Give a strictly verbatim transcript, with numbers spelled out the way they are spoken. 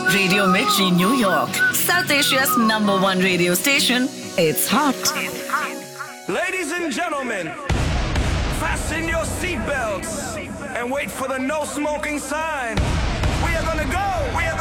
Radio Mirchi, New York, South Asia's number one radio station. It's hot. Ladies and gentlemen, fasten your seatbelts and wait for the no smoking sign. We are gonna go. We are